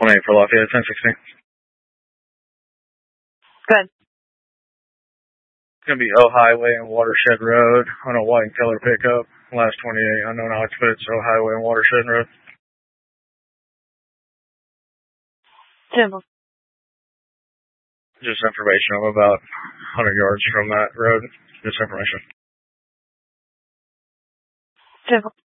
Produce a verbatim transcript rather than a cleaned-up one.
one eight for Lafayette, ten sixteen. Good. It's going to be O Highway and Watershed Road on a white and color pickup. Last twenty-eight, unknown occupants, O Highway and Watershed Road. Simple. Just information. I'm about one hundred yards from that road. Just information. Simple.